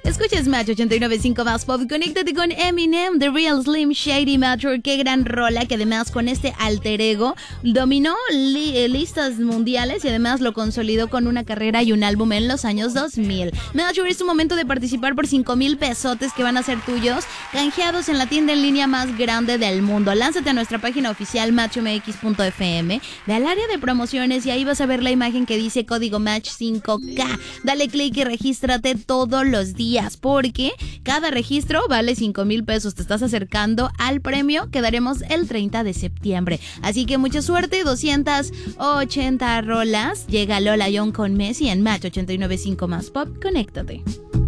Escuchas Match 89.5 más pop. Conéctate con Eminem, The Real Slim Shady Matter. Qué gran rola, que además con este alter ego dominó listas mundiales y además lo consolidó con una carrera y un álbum en los años 2000. Match, es tu momento de participar por 5,000 pesotes que van a ser tuyos, canjeados en la tienda en línea más grande del mundo. Lánzate a nuestra página oficial matchmx.fm, ve al área de promociones y ahí vas a ver la imagen que dice código Match 5K. Dale clic y regístrate todos los días, porque cada registro vale 5,000 pesos. Te estás acercando al premio que daremos el 30 de septiembre. Así que mucha suerte. 280 rolas. Llega Lola Young con Messi en Match 89.5 más pop. Conéctate.